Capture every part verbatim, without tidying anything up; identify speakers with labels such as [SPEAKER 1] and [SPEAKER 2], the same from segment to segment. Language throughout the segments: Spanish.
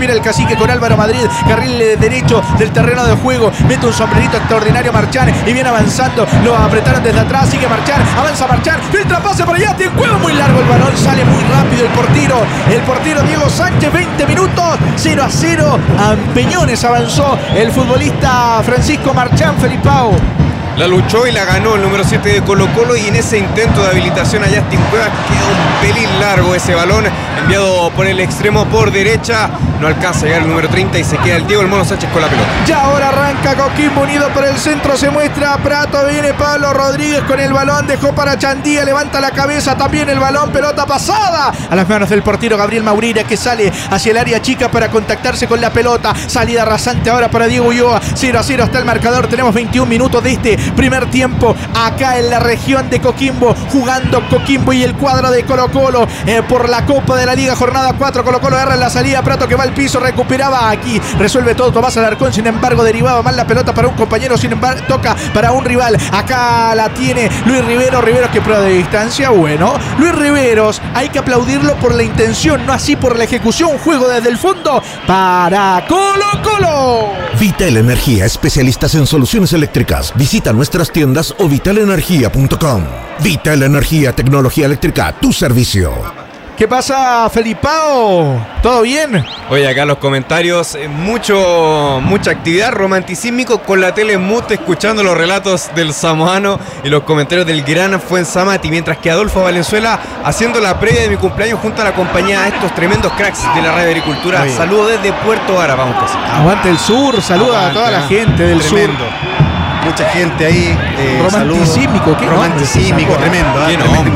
[SPEAKER 1] recupera el Cacique con Álvaro Madrid, carril derecho del terreno de juego, mete un sombrerito extraordinario Marchán y viene avanzando, lo apretaron desde atrás, sigue Marchán, avanza Marchán, filtra pase por allá, tiene juego muy largo el balón, sale muy rápido el portero, el portero Diego Sánchez, veinte minutos, cero a cero, a Peñones avanzó el futbolista Francisco Marchán. Felipao.
[SPEAKER 2] La luchó y la ganó el número siete de Colo Colo, y en ese intento de habilitación a Justin Cuevas queda un pelín largo ese balón enviado por el extremo por derecha, no alcanza a llegar el número treinta y se queda el Diego el Mono Sánchez con la pelota.
[SPEAKER 1] Ya ahora arranca Coquimbo Unido por el centro, se muestra Prato, viene Pablo Rodríguez con el balón, dejó para Chandía, levanta la cabeza, también el balón, pelota pasada a las manos del portero Gabriel Maurira, que sale hacia el área chica para contactarse con la pelota, salida rasante ahora para Diego Ulloa, cero a cero hasta el marcador, tenemos veintiún minutos de este primer tiempo acá en la región de Coquimbo, jugando Coquimbo y el cuadro de Colo Colo eh, por la Copa de la Liga, jornada cuatro. Colo Colo agarra en la salida, Prato que va al piso, recuperaba aquí, resuelve todo Tomás Alarcón, sin embargo derivaba mal la pelota para un compañero, sin embargo toca para un rival, acá la tiene Luis Riveros, Riveros que prueba de distancia, bueno, Luis Riveros hay que aplaudirlo por la intención, no así por la ejecución, juego desde el fondo para Colo Colo.
[SPEAKER 3] Vital Energía, especialistas en soluciones eléctricas, visita nuestras tiendas o vital energía punto com. Vital Energía, tecnología eléctrica, tu servicio.
[SPEAKER 1] ¿Qué pasa, Felipao? ¿Todo bien?
[SPEAKER 2] Oye, acá los comentarios, eh, mucho, mucha actividad, romanticímico con la tele mute, escuchando los relatos del samoano y los comentarios del gran Fuensamati, mientras que Adolfo Valenzuela haciendo la previa de mi cumpleaños junto a la compañía de estos tremendos cracks de la radio de agricultura. Saludos desde Puerto Vara, vamos casi.
[SPEAKER 1] Aguante el sur, saluda Aguante, a toda la gente del
[SPEAKER 4] tremendo.
[SPEAKER 1] sur.
[SPEAKER 4] Mucha gente ahí. Eh,
[SPEAKER 1] romanticímico, ¿qué
[SPEAKER 4] romanticímico, tremendo. ¿eh? Tremendo.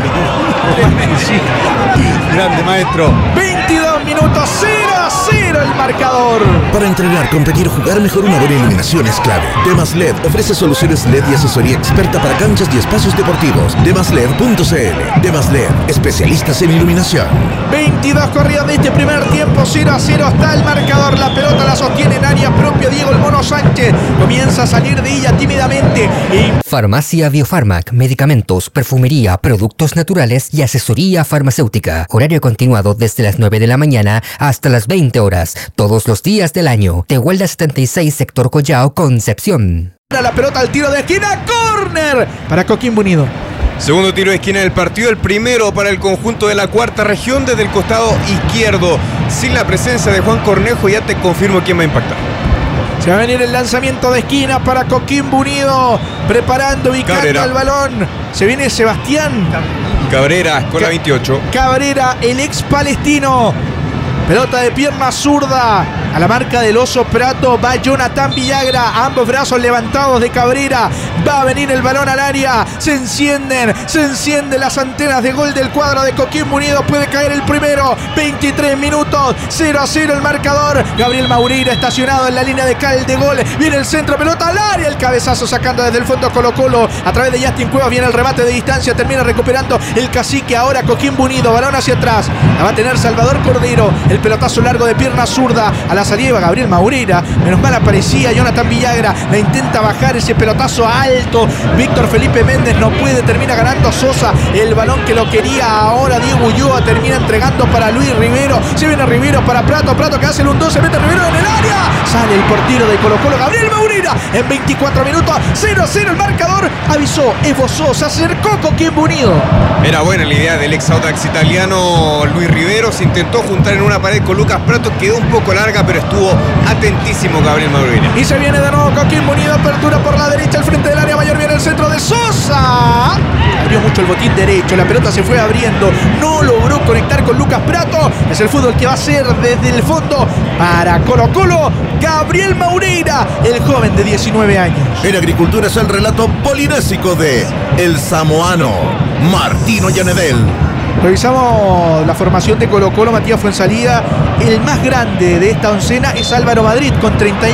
[SPEAKER 4] Grande maestro.
[SPEAKER 1] veintidós minutos, cero a cero el marcador.
[SPEAKER 3] Para entrenar, competir o jugar mejor, una buena iluminación es clave. Demas L E D ofrece soluciones L E D y asesoría experta para canchas y espacios deportivos. demas led punto c l. Demas L E D, especialistas en iluminación.
[SPEAKER 1] veintidós corridas de este primer tiempo, cero a cero está el marcador. La pelota la sostiene en área propia Diego el Mono Sánchez. Comienza a salir de ella tímidamente. Y...
[SPEAKER 5] Farmacia Biofarmac, medicamentos, perfumería, productos naturales y asesoría farmacéutica. Horario continuado desde las nueve de la mañana hasta las veinte horas, todos los días del año. Tehuelda setenta y seis, sector Collao, Concepción.
[SPEAKER 1] La pelota al tiro de esquina, córner para Coquimbo Unido.
[SPEAKER 2] Segundo tiro de esquina del partido, el primero para el conjunto de la cuarta región desde el costado izquierdo. Sin la presencia de Juan Cornejo, ya te confirmo quién va a impactar.
[SPEAKER 1] Se va a venir el lanzamiento de esquina para Coquimbo Unido, preparando, ubicando Cabrera. El balón. Se viene Sebastián
[SPEAKER 2] Cabrera con la veintiocho.
[SPEAKER 1] Cabrera, el ex palestino. Pelota de pierna zurda a la marca del Oso Prato. Va Jonathan Villagra, ambos brazos levantados de Cabrera. Va a venir el balón al área. Se encienden, se encienden las antenas de gol del cuadro de Coquimbo Unido. Puede caer el primero. veintitrés minutos, cero a cero el marcador. Gabriel Maurira estacionado en la línea de cal de gol. Viene el centro, pelota al área. El cabezazo sacando desde el fondo Colo Colo. A través de Justin Cuevas viene el remate de distancia. Termina recuperando el Cacique. Ahora Coquimbo Unido, balón hacia atrás. La va a tener Salvador Cordero. El pelotazo largo de pierna zurda a la salida iba Gabriel Maurira, menos mal aparecía Jonathan Villagra, la intenta bajar ese pelotazo alto, Víctor Felipe Méndez no puede, termina ganando Sosa, el balón que lo quería ahora Diego Ulloa, termina entregando para Luis Rivero, se viene Rivero para Prato, Prato que hace el un dos, se mete Rivero en el área, sale el portero de Colo Colo, Gabriel Maurira, en veinticuatro minutos, cero a cero el marcador, avisó, esbozó, se acercó Coquimbo Unido.
[SPEAKER 2] Era buena la idea del ex Audax italiano Luis Rivero, se intentó juntar en una pared con Lucas Prato, quedó un poco larga, pero estuvo atentísimo Gabriel Maurina.
[SPEAKER 1] Y se viene de nuevo Coquimbo Unido, apertura por la derecha, al frente del área mayor, viene el centro de Sosa. Abrió mucho el botín derecho, la pelota se fue abriendo, no logró conectar con Lucas Prato. Es el fútbol que va a ser desde el fondo para Colo Colo, Gabriel Maurina, el joven de diecinueve años.
[SPEAKER 3] En agricultura es el relato polinésico de el samoano Martino Llanedel.
[SPEAKER 1] Revisamos la formación de Colo Colo, Matías Fuensalida. El más grande de esta oncena es Álvaro Madrid, con treinta y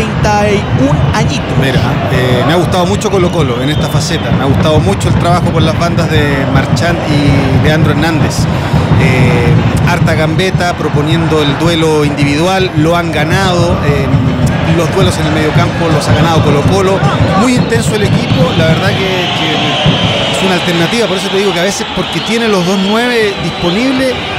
[SPEAKER 1] uno añitos.
[SPEAKER 4] Mira, eh, me ha gustado mucho Colo Colo en esta faceta. Me ha gustado mucho el trabajo por las bandas de Marchán y Leandro Hernández. Eh, harta gambeta, proponiendo el duelo individual. Lo han ganado. Eh, los duelos en el mediocampo los ha ganado Colo Colo. Muy intenso el equipo. La verdad que... que es una alternativa, por eso te digo que a veces porque tiene los dos nueve disponibles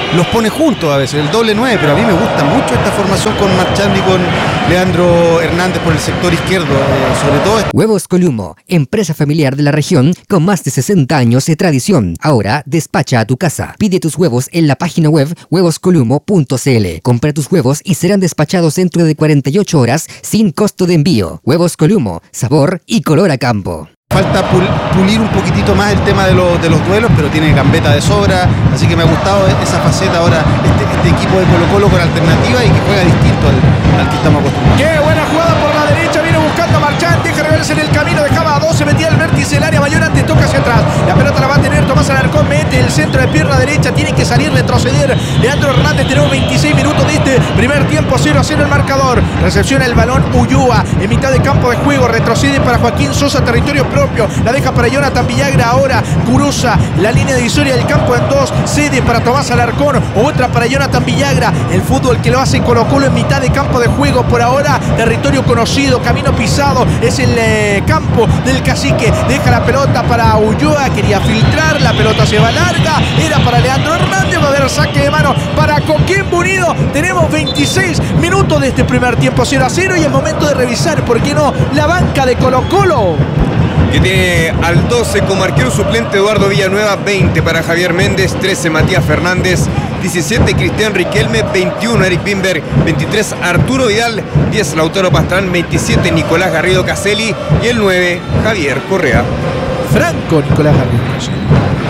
[SPEAKER 4] los pone juntos a veces, el doble nueve, pero a mí me gusta mucho esta formación con Marchand y con Leandro Hernández por el sector izquierdo, eh, sobre todo.
[SPEAKER 5] Huevos Columo, empresa familiar de la región con más de sesenta años de tradición. Ahora despacha a tu casa. Pide tus huevos en la página web huevos columo punto c l. Compra tus huevos y serán despachados dentro de cuarenta y ocho horas sin costo de envío. Huevos Columo, sabor y color a campo.
[SPEAKER 4] Falta pul pulir un poquitito más el tema de, lo, de los duelos, pero tiene gambeta de sobra, así que me ha gustado esa faceta ahora, este, este equipo de Colo-Colo con alternativa y que juega distinto al, al que estamos acostumbrados.
[SPEAKER 1] ¡Qué buena jugada por la derecha! Viene buscando a Marchand, deja reverse en el camino, dejaba a dos, se metía al vértice del área mayor, antes toca hacia atrás. La pelota la va a tener Tomás Alarcón, mete el centro de pierna derecha, tiene que salir, retroceder Leandro Hernández. Tenemos veintiséis minutos de este primer tiempo, cero a cero el marcador. Recepciona el balón Ulloa en mitad de campo de juego, retrocede para Joaquín Sosa, territorio propio, la deja para Jonathan Villagra, ahora cruza la línea divisoria del campo en dos, cede para Tomás Alarcón, otra para Jonathan Villagra. El fútbol que lo hace Colo-Colo en mitad de campo de juego, por ahora territorio conocido, camino pisado, es el eh, campo del Cacique. Deja la pelota para Ulloa, quería filtrar, la pelota se va larga, era para Leandro Hernández, va a haber saque de mano para Coquimbo Unido. Tenemos veintiséis minutos de este primer tiempo, cero a cero, y es momento de revisar, ¿por qué no?, la banca de Colo-Colo,
[SPEAKER 2] que tiene al doce como arquero suplente Eduardo Villanueva, veinte para Javier Méndez, trece Matías Fernández, diecisiete Cristian Riquelme, veintiuno Eric Bimberg, veintitrés Arturo Vidal, diez Lautaro Pastrán, veintisiete Nicolás Garrido Caselli y el nueve Javier Correa.
[SPEAKER 1] Franco Nicolás Garrido.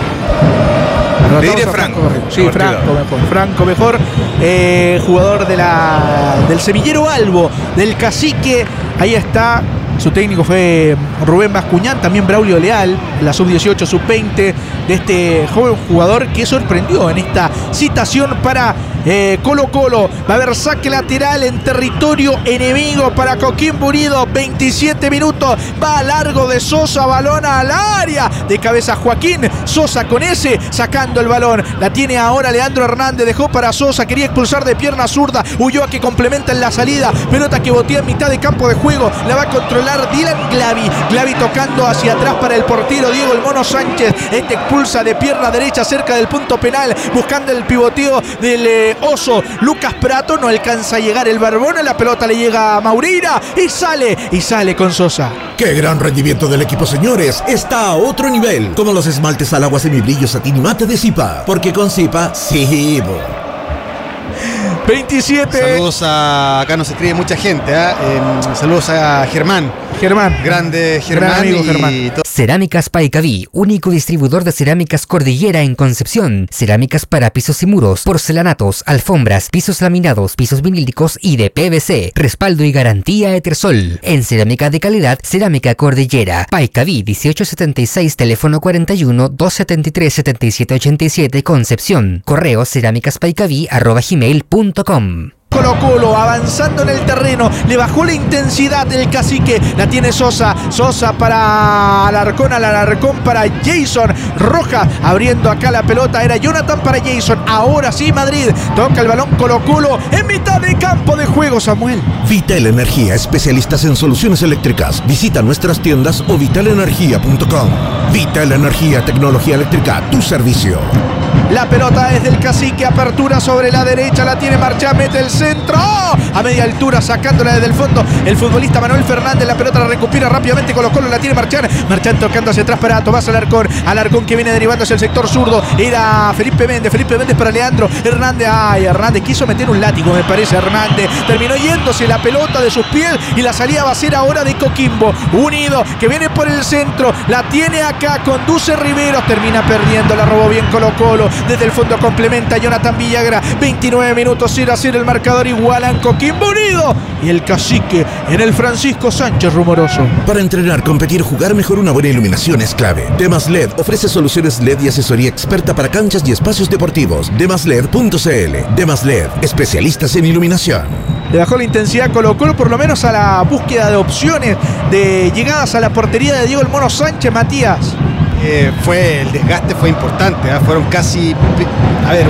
[SPEAKER 2] Le diré Franco.
[SPEAKER 1] Franco sí, Franco mejor. Franco mejor. Eh, jugador de la, del Semillero Albo, del Cacique. Ahí está. Su técnico fue Rubén Bascuñán, también Braulio Leal, la sub dieciocho, sub veinte de este joven jugador que sorprendió en esta citación para eh, Colo-Colo. Va a haber saque lateral en territorio enemigo para Coquimbo Unido, veintisiete minutos, va a largo de Sosa, balón al área, de cabeza Joaquín Sosa con ese, sacando el balón, la tiene ahora Leandro Hernández, dejó para Sosa, quería expulsar de pierna zurda, Ulloa que complementa en la salida, pelota que botea en mitad de campo de juego, la va a controlar Dylan Glavi, Glavi tocando hacia atrás para el portero Diego el Mono Sánchez, este expulsa de pierna derecha cerca del punto penal, buscando el pivoteo del eh, oso Lucas Prato, no alcanza a llegar el barbón, la pelota le llega a Maureira y sale, y sale con Sosa.
[SPEAKER 3] ¡Qué gran rendimiento del equipo, señores! Está a otro nivel, como los esmaltes al agua semibrillo satín y mate de Zipa, porque con Zipa, sí, bo.
[SPEAKER 1] veintisiete.
[SPEAKER 4] Saludos a... Acá nos escribe mucha gente, ¿eh? Eh, saludos a Germán.
[SPEAKER 1] Germán.
[SPEAKER 4] Grande Germán.
[SPEAKER 1] Gran amigo
[SPEAKER 4] y
[SPEAKER 1] Germán.
[SPEAKER 5] Cerámicas Paicaví, único distribuidor de cerámicas Cordillera en Concepción. Cerámicas para pisos y muros, porcelanatos, alfombras, pisos laminados, pisos vinílicos y de P V C. Respaldo y garantía Etersol. En cerámica de calidad, Cerámica Cordillera. Paicaví, dieciocho setenta y seis, teléfono cuarenta y uno, doscientos setenta y tres, setenta y siete ochenta y siete, Concepción. Correo cerámicaspaicaví arroba gmail punto com.
[SPEAKER 1] Colo-Colo avanzando en el terreno, le bajó la intensidad del Cacique, la tiene Sosa, Sosa para Alarcón, al Alarcón para Jason Rojas, abriendo acá la pelota, era Jonathan para Jason, ahora sí Madrid, toca el balón Colo-Colo en mitad de campo de juego, Samuel.
[SPEAKER 3] Vital Energía, especialistas en soluciones eléctricas. Visita nuestras tiendas o vital energía punto com. Vital Energía, tecnología eléctrica a tu servicio.
[SPEAKER 1] La pelota es del Cacique, apertura sobre la derecha, la tiene Marchand, mete el centro, ¡oh! A media altura, sacándola desde el fondo, el futbolista Manuel Fernández, la pelota la recupera rápidamente, Colo-Colo la tiene Marchand, Marchand tocando hacia atrás para Tomás Alarcón, Alarcón que viene derivando hacia el sector zurdo, era Felipe Méndez, Felipe Méndez para Leandro Hernández, ay, Hernández quiso meter un látigo, me parece, Hernández, terminó yéndose la pelota de sus pies y la salida va a ser ahora de Coquimbo Unido, que viene por el centro, la tiene acá, conduce Riveros, termina perdiendo, la robó bien Colo-Colo, desde el fondo complementa Jonathan Villagra, veintinueve minutos, cero a cero el marcador, igualan Coquimbo Unido y el Cacique en el Francisco Sánchez Rumoroso.
[SPEAKER 3] Para entrenar, competir, jugar mejor, una buena iluminación es clave. Demas L E D ofrece soluciones L E D y asesoría experta para canchas y espacios deportivos. demas led punto c l. Demas L E D, especialistas en iluminación.
[SPEAKER 1] Le bajó la intensidad Colo-Colo, por lo menos a la búsqueda de opciones de llegadas a la portería de Diego el Mono Sánchez, Matías.
[SPEAKER 4] Eh, fue el desgaste fue importante, ¿eh? Fueron casi, a ver, unos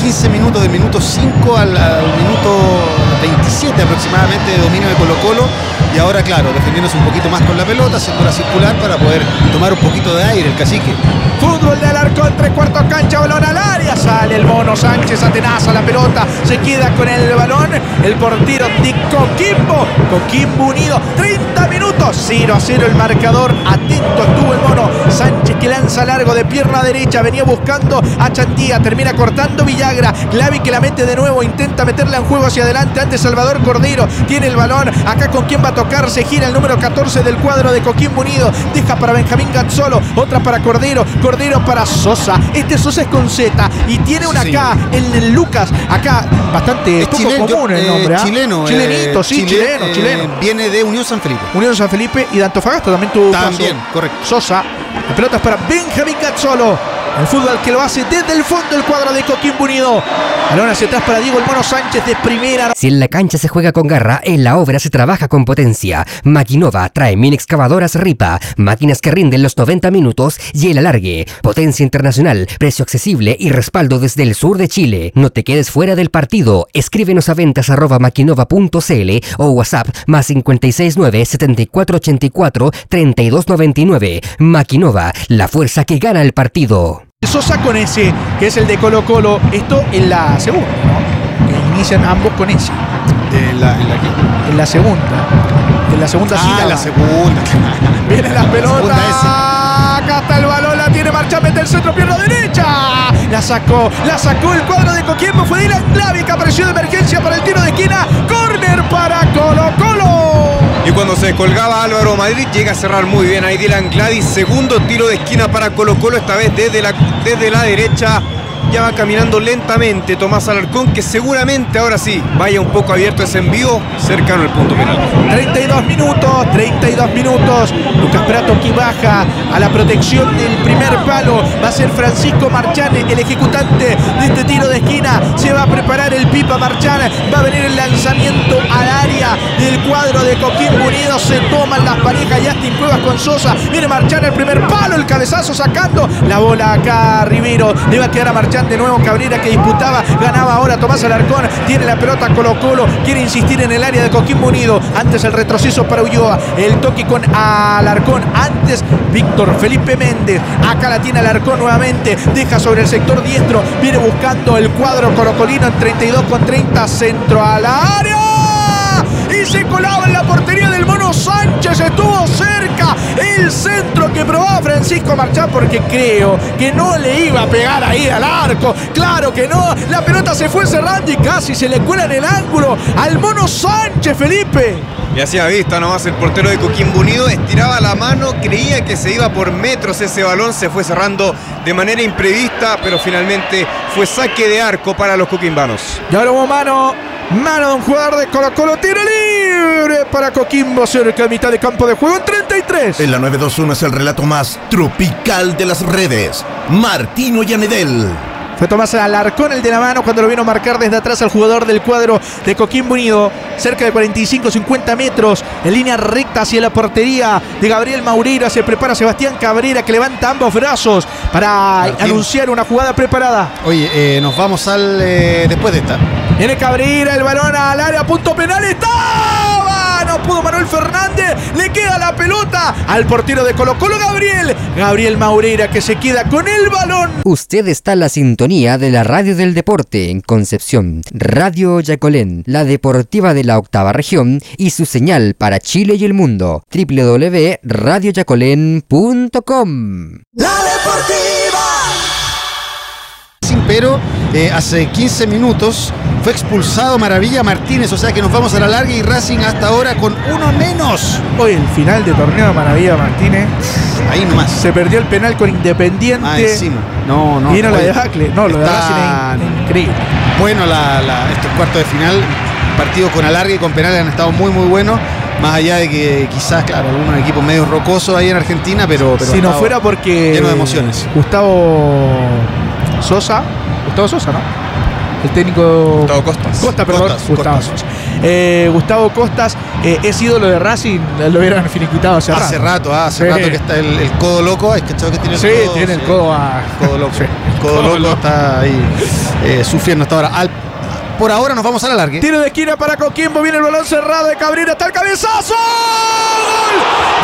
[SPEAKER 4] quince minutos, del minuto cinco al, al minuto veintisiete aproximadamente de dominio de Colo Colo, y ahora claro, defendiéndose un poquito más con la pelota, haciendo la circular para poder tomar un poquito de aire el Cacique.
[SPEAKER 1] Fútbol del Alarcón, tres cuartos cancha, balón al área, sale el mono Sánchez, atenaza la pelota, se queda con el balón, el portero de Coquimbo, Coquimbo Unido, treinta minutos, cero a cero el marcador, atento estuvo el mono Sánchez que lanza largo de pierna derecha, venía buscando a Chandía, termina cortando Villagra, Clavi que la mete de nuevo, intenta meterla en juego hacia adelante, ante Salvador Cordero, tiene el balón, acá con quién va a tocar, se gira el número catorce del cuadro de Coquimbo Unido, deja para Benjamín Gazzolo, otra para Cordero, Cordero para Sosa, este Sosa es con Z y tiene una
[SPEAKER 4] sí,
[SPEAKER 1] acá en el Lucas, acá bastante
[SPEAKER 4] Es
[SPEAKER 1] poco
[SPEAKER 4] chileno,
[SPEAKER 1] común el
[SPEAKER 4] eh,
[SPEAKER 1] nombre, ¿ah?
[SPEAKER 4] chileno,
[SPEAKER 1] chilenito,
[SPEAKER 4] eh,
[SPEAKER 1] sí,
[SPEAKER 4] chile-
[SPEAKER 1] chileno,
[SPEAKER 4] eh,
[SPEAKER 1] chileno.
[SPEAKER 4] Viene de Unión San Felipe.
[SPEAKER 1] Unión San Felipe y de Antofagasta también tuvo
[SPEAKER 4] También,
[SPEAKER 1] paso.
[SPEAKER 4] correcto.
[SPEAKER 1] Sosa, la pelota es para Benjamín Gazzolo. El fútbol que lo hace desde el fondo del cuadro de Coquimbo Unido. Balón hacia atrás para Diego el Mono Sánchez de primera.
[SPEAKER 5] Si en la cancha se juega con garra, en la obra se trabaja con potencia. Maquinova trae mini excavadoras Ripa, máquinas que rinden los noventa minutos y el alargue. Potencia internacional, precio accesible y respaldo desde el sur de Chile. No te quedes fuera del partido. Escríbenos a ventas arroba maquinova punto cl o WhatsApp más cinco seis nueve, siete cuatro ocho cuatro, tres dos nueve nueve. Maquinova, la fuerza que gana el partido.
[SPEAKER 1] Sosa con ese, que es el de Colo Colo. Esto en la segunda, ¿no? Que inician ambos con ese.
[SPEAKER 4] ¿En la, en la qué?
[SPEAKER 1] En la segunda. En la segunda
[SPEAKER 4] Ah,
[SPEAKER 1] sílaba.
[SPEAKER 4] la segunda.
[SPEAKER 1] Viene la pelota.
[SPEAKER 4] segunda esa.
[SPEAKER 1] Acá está el balón, la tiene Marchán, mete el centro, pierna derecha. La sacó, la sacó el cuadro de Coquimbo. Fue Dylan Clavi que apareció de emergencia para el tiro de esquina. Córner para Colo Colo.
[SPEAKER 2] Y cuando se descolgaba Álvaro Madrid, llega a cerrar muy bien ahí Dylan Gladys. Segundo tiro de esquina para Colo Colo, esta vez desde la, desde la derecha. Ya va caminando lentamente Tomás Alarcón, que seguramente ahora sí vaya un poco abierto ese envío cercano al punto penal.
[SPEAKER 1] treinta y dos minutos, treinta y dos minutos. Lucas Prato que baja a la protección del primer palo. Va a ser Francisco Marchán el ejecutante de este tiro de esquina. Se va a preparar el Pipa Marchán. Va a venir el lanzamiento al área del cuadro de Coquimbo Unido. Se toman las parejas. Justin Cuevas con Sosa. Viene Marchán el primer palo. El cabezazo sacando la bola acá a Rivero. Le va a quedar a Marchán de nuevo. Cabrera que disputaba. Ganaba ahora Tomás Alarcón. Tiene la pelota Colo Colo. Quiere insistir en el área de Coquimbo Unido. Antes el retroceso para Ulloa. El toque con Alarcón. Antes Víctor Felipe Méndez. Acá la tiene Alarcón nuevamente. Deja sobre el sector diestro. Viene buscando el cuadro colocolino en treinta y dos con treinta. Centro a la área. Y se colaba en la portería del Mono Sánchez. Estuvo cerca el centro que probaba Francisco Marchán, porque creo que no le iba a pegar ahí al arco. Claro que no. La pelota se fue cerrando y casi se le cuela en el ángulo al Mono Sánchez, Felipe.
[SPEAKER 2] Y hacía vista nomás el portero de Coquimbo Unido, estiraba la mano, creía que se iba por metros ese balón, se fue cerrando de manera imprevista, pero finalmente fue saque de arco para los coquimbanos.
[SPEAKER 1] Y ahora hubo mano, mano de un jugador de Colo Colo, tiro libre para Coquimbo, cerca de mitad de campo de juego en treinta y tres.
[SPEAKER 3] En la nueve dos uno es el relato más tropical de las redes. Martino Yanedel.
[SPEAKER 1] Fue Tomás Alarcón el de la mano cuando lo vino a marcar desde atrás al jugador del cuadro de Coquimbo Unido. Cerca de cuarenta y cinco cincuenta metros. En línea recta hacia la portería de Gabriel Maureira. Se prepara Sebastián Cabrera, que levanta ambos brazos para
[SPEAKER 4] Martín.
[SPEAKER 1] anunciar una jugada preparada.
[SPEAKER 4] Oye, eh, nos vamos al eh, después de esta.
[SPEAKER 1] Viene Cabrera, el balón al área, punto penal, estaba, no pudo Manuel Fernández, le queda la pelota al portero de Colo Colo, Gabriel, Gabriel Maureira, que se queda con el balón.
[SPEAKER 5] Usted está en la sintonía de la Radio del Deporte en Concepción, Radio Yacolén, la deportiva de la octava región y su señal para Chile y el mundo, doble u doble u doble u punto radio yacolén punto com.
[SPEAKER 1] La Deportiva.
[SPEAKER 4] Pero eh, hace quince minutos fue expulsado Maravilla Martínez, o sea que nos vamos a la larga y Racing hasta ahora con uno menos.
[SPEAKER 1] Hoy el final de torneo de Maravilla Martínez.
[SPEAKER 4] Ahí nomás.
[SPEAKER 1] Se perdió el penal con Independiente.
[SPEAKER 4] Ah, encima. No, no.
[SPEAKER 1] Y no la
[SPEAKER 4] oye,
[SPEAKER 1] de Hackle. No, lo de
[SPEAKER 4] está
[SPEAKER 1] Racing es increíble.
[SPEAKER 4] Bueno, la, la, estos cuartos de final, partidos con alargue y con penales han estado muy, muy buenos. Más allá de que quizás, claro, algunos equipos medio rocosos ahí en Argentina, pero, pero
[SPEAKER 1] si no fuera porque
[SPEAKER 4] lleno de emociones.
[SPEAKER 1] Gustavo Sosa, Gustavo Sosa, ¿no? El técnico
[SPEAKER 2] Gustavo Costas.
[SPEAKER 1] Costa, perdón,
[SPEAKER 4] Costas,
[SPEAKER 1] Gustavo
[SPEAKER 4] Costas.
[SPEAKER 1] Sosa. eh, Gustavo Costas eh, es ídolo de Racing, lo hubieran finiquitado hace rato.
[SPEAKER 4] Hace rato, ah, hace
[SPEAKER 1] Sí.
[SPEAKER 4] rato que está el, el codo loco. Es que que tiene el
[SPEAKER 1] Sí,
[SPEAKER 4] codo,
[SPEAKER 1] tiene el
[SPEAKER 4] sí.
[SPEAKER 1] codo a...
[SPEAKER 4] El codo loco.
[SPEAKER 1] Sí.
[SPEAKER 4] El codo loco está ahí eh, sufriendo hasta ahora. Al- por ahora nos vamos a la largue.
[SPEAKER 1] Tiro de esquina para Coquimbo, viene el balón cerrado de Cabrera, está el cabezazo. ¡Gol!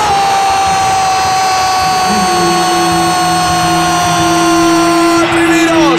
[SPEAKER 1] ¡Gol! Riveros,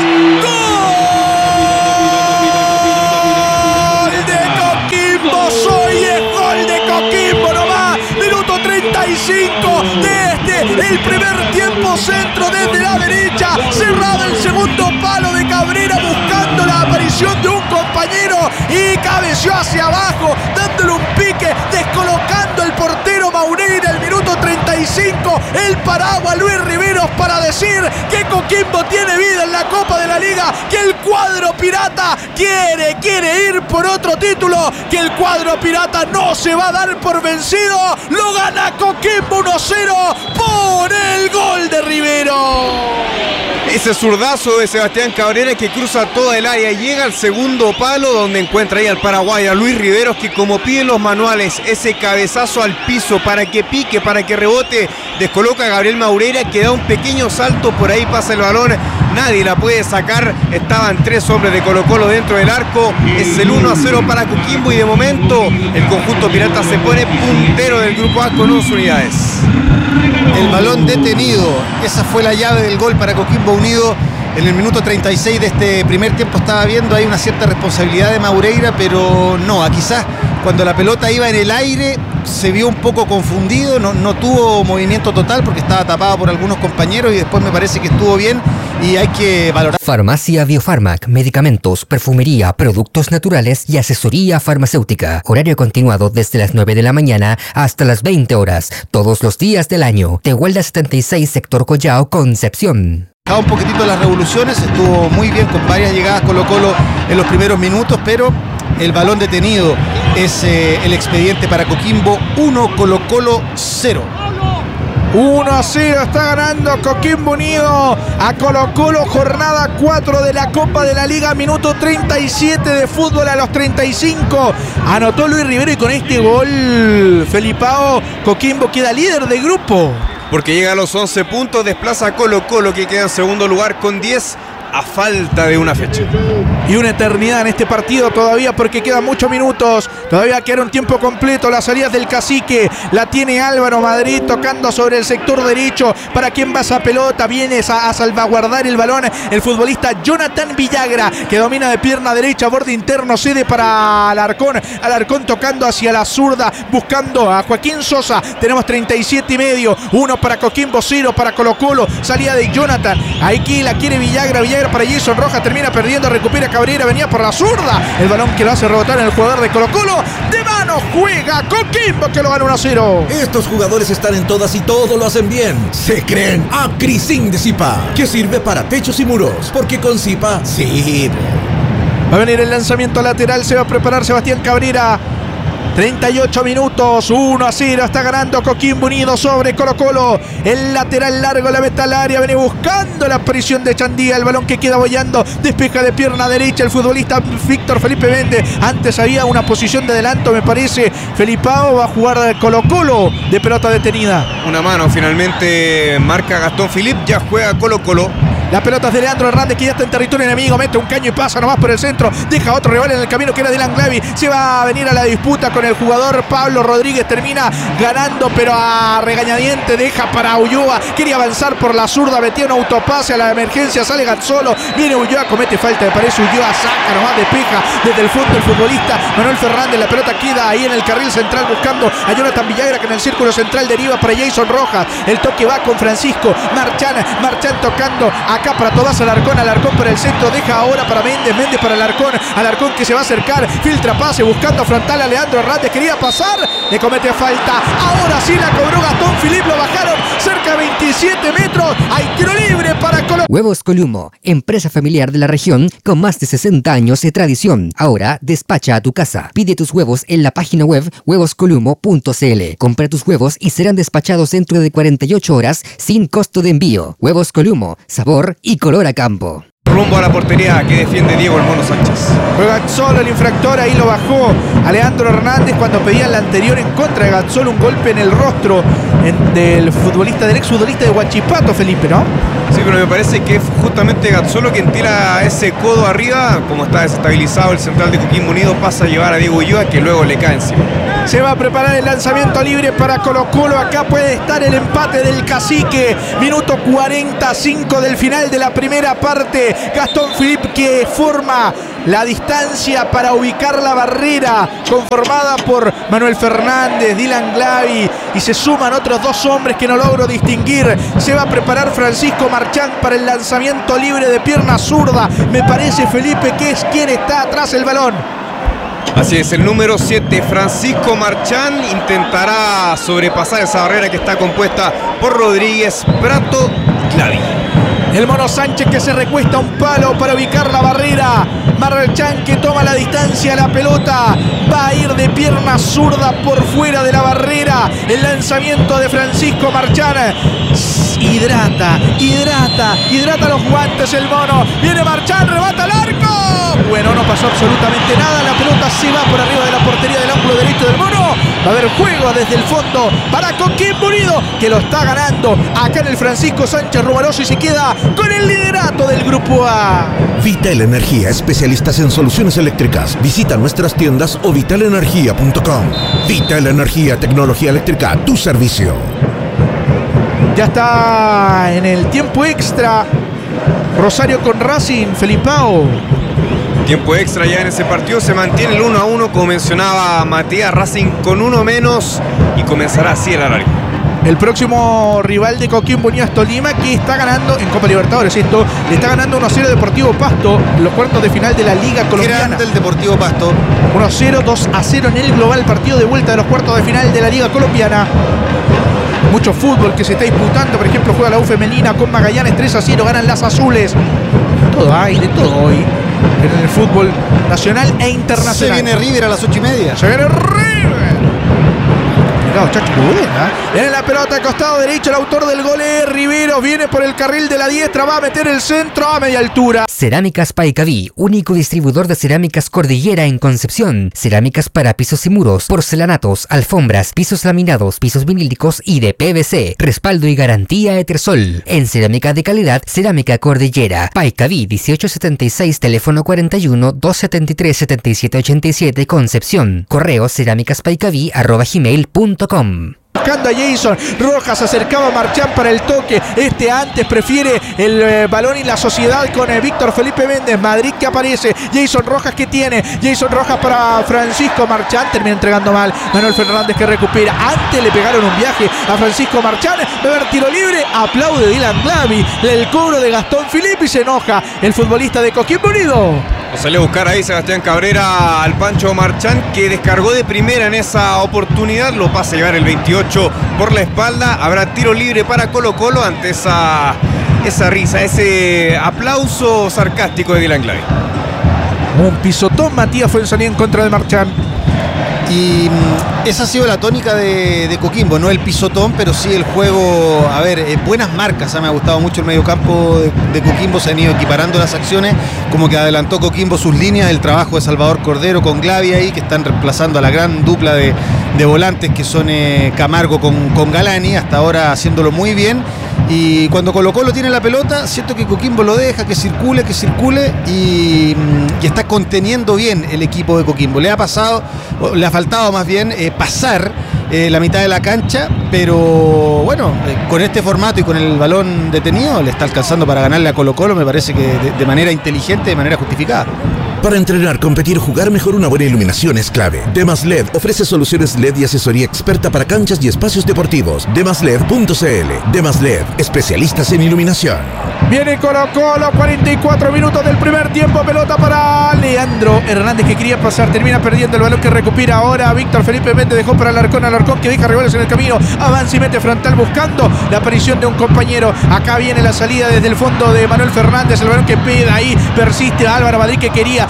[SPEAKER 1] ¡gol de Coquimbo! Soy el gol de Coquimbo nomás. Minuto treinta y cinco de este, el primer tiempo, centro desde la derecha, cerrado el segundo palo de Cabrera, buscando la aparición de un compañero y cabeció hacia abajo, dándole un pique, descolocando el portero Maureira. El minuto treinta y cinco, el paraguas Luis Riveros para decir que Coquimbo tiene vida en la Copa de la Liga, que el cuadro pirata quiere, quiere ir por otro título, que el cuadro pirata no se va a dar por vencido. Lo gana Coquimbo uno cero por el gol de Rivero.
[SPEAKER 2] Ese zurdazo de Sebastián Cabrera que cruza toda el área, llega al segundo palo donde encuentra ahí al paraguayo, a Luis Riveros, que como piden los manuales, ese cabezazo al piso para que pique, para que rebote, descoloca a Gabriel Maureira, que da un pequeño salto, por ahí pasa el balón, nadie la puede sacar, estaban tres hombres de Colo Colo dentro del arco, es el uno a cero para Coquimbo y de momento el conjunto pirata se pone puntero del grupo A con once unidades.
[SPEAKER 4] El balón detenido, esa fue la llave del gol para Coquimbo Unido. En el minuto treinta y seis de este primer tiempo estaba viendo hay una cierta responsabilidad de Maureira, pero no, quizás cuando la pelota iba en el aire se vio un poco confundido, no, no tuvo movimiento total porque estaba tapado por algunos compañeros y después me parece que estuvo bien y hay que valorar.
[SPEAKER 5] Farmacia Biofarmac, medicamentos, perfumería, productos naturales y asesoría farmacéutica. Horario continuado desde las nueve de la mañana hasta las veinte horas, todos los días del año. Tehuelda setenta y seis, sector Collao, Concepción.
[SPEAKER 4] Un poquitito las revoluciones, estuvo muy bien con varias llegadas Colo Colo en los primeros minutos, pero el balón detenido es eh, el expediente para Coquimbo. Uno, Colo Colo cero.
[SPEAKER 1] uno a cero está ganando Coquimbo Unido a Colo Colo, jornada cuatro de la Copa de la Liga, minuto treinta y siete de fútbol a los treinta y cinco. Anotó Luis Rivero y con este gol, Felipao, Coquimbo queda líder de grupo.
[SPEAKER 2] Porque llega a los once puntos, desplaza a Colo Colo, que queda en segundo lugar con diez a falta de una fecha.
[SPEAKER 1] Y una eternidad en este partido todavía porque quedan muchos minutos. Todavía queda un tiempo completo. Las salidas del Cacique la tiene Álvaro Madrid tocando sobre el sector derecho. ¿Para quién va esa pelota? Viene a, a salvaguardar el balón el futbolista Jonathan Villagra, que domina de pierna derecha, borde interno, cede para Alarcón. Alarcón tocando hacia la zurda, buscando a Joaquín Sosa. Tenemos treinta y siete y medio. Uno para Coquimbo, cero para Colo Colo. Salida de Jonathan. Aquí la quiere Villagra. Villagra para Jason Rojas, termina perdiendo, recupera Cabrera, venía por la zurda, el balón que lo hace rebotar en el jugador de Colo Colo, de mano juega Coquimbo que lo gana uno a cero.
[SPEAKER 3] Estos jugadores están en todas y todo lo hacen bien. Se creen Acrisin de Zipa, que sirve para techos y muros, porque con Zipa sirve.
[SPEAKER 1] Va a venir el lanzamiento lateral, se va a preparar Sebastián Cabrera. treinta y ocho minutos, uno a cero, está ganando Coquimbo Unido sobre Colo Colo. El lateral largo, la meta al área, viene buscando la aparición de Chandía, el balón que queda boyando, despeja de pierna derecha el futbolista Víctor Felipe Méndez. Antes había una posición de adelanto, me parece. Felipao va a jugar Colo Colo de pelota detenida.
[SPEAKER 2] Una mano, finalmente marca Gastón Filip, ya juega Colo Colo.
[SPEAKER 1] La pelota es de Leandro Hernández, que ya está en territorio enemigo, mete un caño y pasa nomás por el centro, deja otro rival en el camino que era Dylan Glavi, se va a venir a la disputa con el jugador Pablo Rodríguez, termina ganando pero a regañadiente, deja para Ulloa, quería avanzar por la zurda, metía un autopase a la emergencia, sale Gazzolo, viene Ulloa, comete falta, me parece Ulloa, saca nomás, despeja desde el fondo el futbolista Manuel Fernández, la pelota queda ahí en el carril central buscando a Jonathan Villagra, que en el círculo central deriva para Jason Rojas, el toque va con Francisco Marchán, Marchán tocando a acá para Tomás Alarcón, Alarcón para el centro, deja ahora para Méndez, Méndez para Alarcón, Alarcón que se va a acercar, filtra pase, buscando frontal a Leandro Hernández, quería pasar, le comete falta, ahora sí la cobró Gastón Filip, lo bajaron cerca de veintisiete metros, hay tiro libre para Colo.
[SPEAKER 5] Huevos Columo, empresa familiar de la región con más de sesenta años de tradición. Ahora despacha a tu casa. Pide tus huevos en la página web huevos columo punto c l. Compra tus huevos y serán despachados dentro de cuarenta y ocho horas sin costo de envío. Huevos Columo, sabor y color a campo.
[SPEAKER 2] rumbo a la portería que defiende Diego el Mono Sánchez.
[SPEAKER 1] Juega Gazzolo, el infractor, ahí lo bajó a Leandro Hernández cuando pedía la anterior en contra de Gazzolo, un golpe en el rostro en, del futbolista, del exfutbolista de Huachipato, Felipe, ¿no?
[SPEAKER 2] Sí, pero me parece que es justamente Gazzolo quien tira ese codo arriba, como está desestabilizado el central de Coquimbo Unido, pasa a llevar a Diego Ulloa, que luego le cae encima.
[SPEAKER 1] Se va a preparar el lanzamiento libre para Colo Colo. Acá puede estar el empate del Cacique. Minuto cuarenta y cinco del final de la primera parte. Gastón Philippe que forma la distancia para ubicar la barrera conformada por Manuel Fernández, Dylan Glavi, y se suman otros dos hombres que no logro distinguir. Se va a preparar Francisco Marchán para el lanzamiento libre de pierna zurda. Me parece, Felipe, que es quien está atrás del balón.
[SPEAKER 2] Así es, el número siete, Francisco Marchán, intentará sobrepasar esa barrera que está compuesta por Rodríguez, Prato, Glavi.
[SPEAKER 1] El Mono Sánchez que se recuesta un palo para ubicar la barrera. Marchán que toma la distancia, la pelota va a ir de pierna zurda por fuera de la barrera. El lanzamiento de Francisco Marchán. Hidrata, hidrata, hidrata los guantes el Mono. Viene Marchán, rebata el arco. Bueno, no pasó absolutamente nada. La pelota se va por arriba de la portería del ángulo derecho del Mono. Va a haber juego desde el fondo para Coquimbo Unido, que lo está ganando acá en el Francisco Sánchez Rumoroso y se queda con el liderato del Grupo A.
[SPEAKER 3] Vital Energía, especialistas en soluciones eléctricas. Visita nuestras tiendas o vital energía punto com. Vital Energía, tecnología eléctrica a tu servicio.
[SPEAKER 1] Ya está en el tiempo extra Rosario con Racing, Felipao.
[SPEAKER 2] Tiempo extra ya en ese partido, se mantiene el uno a uno, como mencionaba Matías, Racing con uno menos y comenzará así el horario.
[SPEAKER 1] El próximo rival de Coquimbo Unido es Tolima, que está ganando en Copa Libertadores. Esto le está ganando uno a cero Deportivo Pasto en los cuartos de final de la Liga Colombiana.
[SPEAKER 4] Grande el Deportivo Pasto.
[SPEAKER 1] uno a cero, dos a cero en el global, partido de vuelta de los cuartos de final de la Liga Colombiana. Mucho fútbol que se está disputando. Por ejemplo, juega la U femenina con Magallanes, tres a cero, ganan las azules. Todo hay, de todo hoy en el fútbol nacional e internacional.
[SPEAKER 4] Se viene River a las ocho y media.
[SPEAKER 1] Se viene River. Chacho, buena. Viene la pelota al costado derecho, el autor del gol es Riveros, viene por el carril de la diestra, va a meter el centro a media altura.
[SPEAKER 5] Cerámicas Paicaví, único distribuidor de cerámicas Cordillera en Concepción. Cerámicas para pisos y muros, porcelanatos, alfombras, pisos laminados, pisos vinílicos y de P V C. Respaldo y garantía Etersol. En cerámica de calidad, Cerámica Cordillera. Paicaví dieciocho setenta y seis, teléfono cuarenta y uno, doscientos setenta y tres, setenta y siete ochenta y siete, Concepción. Correo cerámicaspaicaví arroba gmail punto com.
[SPEAKER 1] Buscando a Jason Rojas, acercaba a Marchán para el toque. Este antes prefiere el eh, balón y la sociedad con eh, Víctor Felipe Méndez. Madrid que aparece. Jason Rojas que tiene. Jason Rojas para Francisco Marchán. Termina entregando mal. Manuel Fernández que recupera. Antes le pegaron un viaje a Francisco Marchán. Va a haber tiro libre. Aplaude Dylan Glavi. El cobro de Gastón Philippe y se enoja el futbolista de Coquimbo Unido.
[SPEAKER 2] Lo salió a buscar ahí Sebastián Cabrera al Pancho Marchán, que descargó de primera en esa oportunidad. Lo pasa a llevar el veintiocho por la espalda. Habrá tiro libre para Colo Colo ante esa, esa risa, ese aplauso sarcástico de Dylan Glavi.
[SPEAKER 1] Un pisotón Matías fue en salida en contra de Marchán.
[SPEAKER 4] Y mmm, esa ha sido la tónica de, de Coquimbo, no el pisotón, pero sí el juego. A ver, eh, buenas marcas, ¿eh? Me ha gustado mucho el mediocampo de, de Coquimbo, se han ido equiparando las acciones, como que adelantó Coquimbo sus líneas, el trabajo de Salvador Cordero con Glavi ahí, que están reemplazando a la gran dupla de, de volantes que son eh, Camargo con, con Galani, hasta ahora haciéndolo muy bien. Y cuando Colo Colo tiene la pelota, siento que Coquimbo lo deja, que circule, que circule y, y está conteniendo bien el equipo de Coquimbo. Le ha pasado, le ha faltado más bien eh, pasar eh, la mitad de la cancha, pero bueno, eh, con este formato y con el balón detenido le está alcanzando para ganarle a Colo Colo, me parece que de, de manera inteligente, de manera justificada.
[SPEAKER 3] Para entrenar, competir, jugar mejor, una buena iluminación es clave. Demas L E D ofrece soluciones L E D y asesoría experta para canchas y espacios deportivos. demas led punto c l. Demas L E D, especialistas en iluminación.
[SPEAKER 1] Viene Colo Colo, cuarenta y cuatro minutos del primer tiempo, pelota para Leandro Hernández que quería pasar, termina perdiendo el balón que recupera ahora Víctor Felipe Méndez, dejó para Alarcón, Alarcón que deja rivales en el camino, avanza y mete frontal buscando la aparición de un compañero. Acá viene la salida desde el fondo de Manuel Fernández, el balón que pega ahí, persiste Álvaro Madrid que quería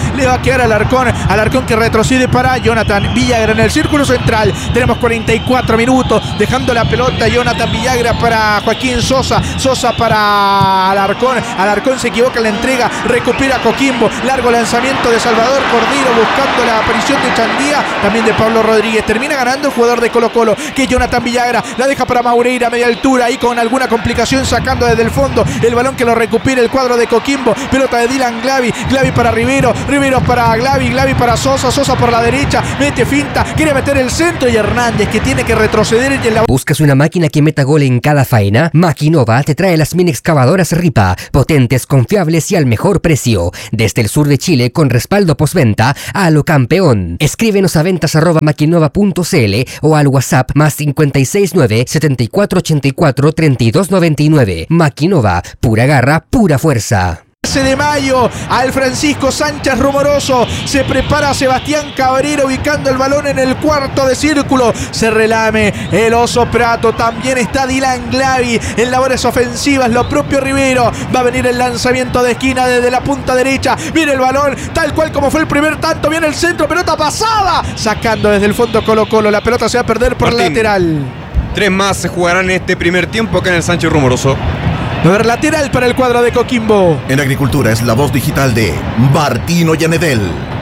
[SPEAKER 1] le va a quedar al Alarcón, Alarcón que retrocede para Jonathan Villagra en el círculo central. Tenemos cuarenta y cuatro minutos, dejando la pelota Jonathan Villagra para Joaquín Sosa, Sosa para Alarcón, Alarcón se equivoca en la entrega, recupera Coquimbo, largo lanzamiento de Salvador Cordero buscando la aparición de Chandía, también de Pablo Rodríguez, termina ganando el jugador de Colo Colo, que es Jonathan Villagra, la deja para Maureira a media altura, ahí con alguna complicación sacando desde el fondo, el balón que lo recupera el cuadro de Coquimbo, pelota de Dylan Glavi, Glavi para Rivero, Rivero para Glavi, Glavi para Sosa, Sosa por la derecha, mete finta, quiere meter el centro y Hernández que tiene que retroceder en la...
[SPEAKER 5] ¿Buscas una máquina que meta gol en cada faena? Maquinova te trae las mini excavadoras Ripa, potentes, confiables y al mejor precio. Desde el sur de Chile con respaldo postventa a lo campeón. Escríbenos a ventas arroba maquinova punto cl o al WhatsApp más cincuenta y seis nueve, setenta y cuatro ochenta y cuatro, treinta y dos noventa y nueve. Maquinova, pura garra, pura fuerza.
[SPEAKER 1] De mayo al Francisco Sánchez Rumoroso, se prepara Sebastián Cabrera ubicando el balón en el cuarto de círculo, se relame el Oso Prato, también está Dylan Glavi en labores ofensivas, lo propio Rivero, va a venir el lanzamiento de esquina desde la punta derecha, viene el balón tal cual como fue el primer tanto, viene el centro, pelota pasada, sacando desde el fondo Colo Colo, la pelota se va a perder por
[SPEAKER 2] Martín,
[SPEAKER 1] lateral.
[SPEAKER 2] Tres más se jugarán en este primer tiempo acá en el Sánchez Rumoroso.
[SPEAKER 1] Va a haber lateral para el cuadro de Coquimbo.
[SPEAKER 3] En Agricultura es la voz digital de Martín Ollanedel.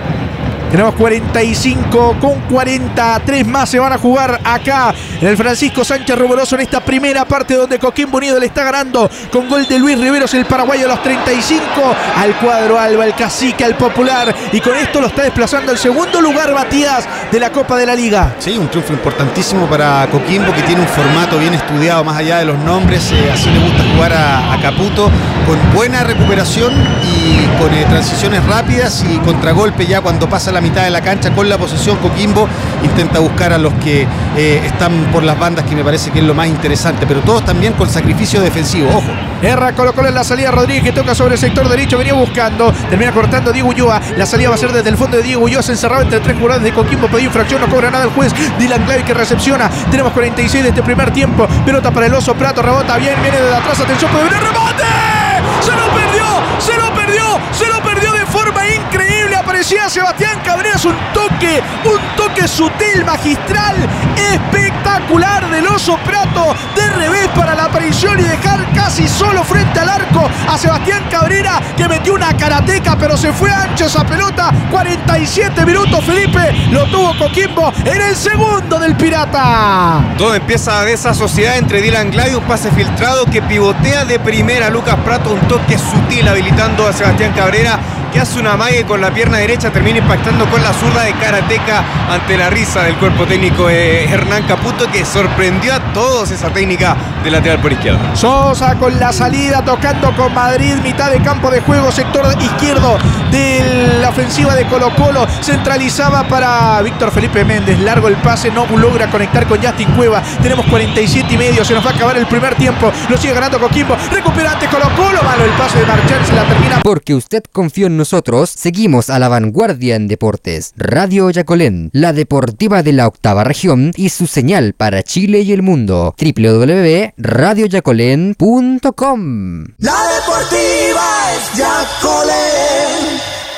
[SPEAKER 1] Tenemos cuarenta y cinco con cuarenta, tres más se van a jugar acá en el Francisco Sánchez Rumoroso en esta primera parte donde Coquimbo Unido le está ganando con gol de Luis Riveros, el paraguayo a los treinta y cinco al cuadro Alba, el cacique, al popular, y con esto lo está desplazando al segundo lugar Matías de la Copa de la Liga.
[SPEAKER 4] Sí, un triunfo importantísimo para Coquimbo que tiene un formato bien estudiado más allá de los nombres, eh, así le gusta jugar a, a Caputo, con buena recuperación y con eh, transiciones rápidas y contragolpe ya cuando pasa la mitad de la cancha con la posesión. Coquimbo intenta buscar a los que eh, están por las bandas, que me parece que es lo más interesante, pero todos también con sacrificio defensivo, ojo.
[SPEAKER 1] Erra Colo Colo en la salida, Rodríguez que toca sobre el sector derecho, venía buscando, termina cortando Diego Ulloa, la salida va a ser desde el fondo de Diego Ulloa, se encerraba entre tres jugadores de Coquimbo, pedía infracción, no cobra nada el juez, Dylan Glavi que recepciona, tenemos cuarenta y seis de este primer tiempo, pelota para el Oso Prato, rebota bien, viene desde atrás, atención, puede venir remate, se lo perdió, se lo perdió, se lo perdió de forma increíble, aparecía Sebastián Cabreras, un toque, un toque sutil, magistral, espectacular del Oso Prato, de revés para la aparición y dejar casi solo frente al arco a Sebastián Cabrera, que metió una karateca pero se fue ancho esa pelota. Cuarenta y siete minutos, Felipe, lo tuvo Coquimbo en el segundo del Pirata.
[SPEAKER 2] Todo empieza de esa sociedad entre Dylan Glavi, un pase filtrado que pivotea de primera Lucas Prato, un toque sutil habilitando a Sebastián Cabrera, que hace una mague con la pierna derecha, termina impactando con la zurda de karateca ante la risa del cuerpo técnico de Hernán Caputo, que sorprendió a todos esa técnica de lateral por izquierda.
[SPEAKER 1] Sosa con la salida, tocando con Madrid, mitad de campo de juego, sector izquierdo de la ofensiva de Colo Colo, centralizaba para Víctor Felipe Méndez, largo el pase, no logra conectar con Justin Cueva, tenemos cuarenta y siete y medio, se nos va a acabar el primer tiempo, lo sigue ganando Coquimbo, recupera antes Colo Colo, malo el pase de Marchán, se la termina.
[SPEAKER 5] Porque usted confió en nosotros, seguimos a la vanguardia en deportes. Radio Yacolén, la deportiva de la octava región y su señal para Chile y el mundo. doble u doble u doble u punto radio yacolén punto com.
[SPEAKER 6] La deportiva es Yacolén.